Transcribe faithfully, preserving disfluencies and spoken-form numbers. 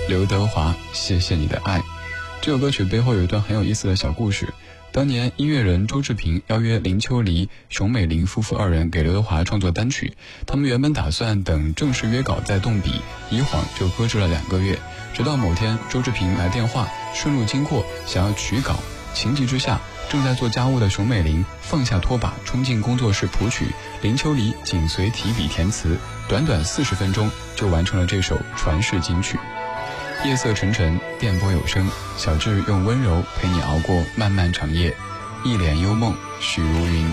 刘德华，谢谢你的爱。这首歌曲背后有一段很有意思的小故事。当年音乐人周志平邀约林秋离、熊美玲夫妇二人给刘德华创作单曲，他们原本打算等正式约稿再动笔，一晃就搁置了两个月。直到某天周志平来电话，顺路经过想要取稿，情急之下正在做家务的熊美玲放下拖把冲进工作室谱曲，林秋离紧随提笔填词，短短四十分钟就完成了这首传世金曲。夜色沉沉，电波有声，小智用温柔陪你熬过漫漫长夜，一帘幽梦许如云。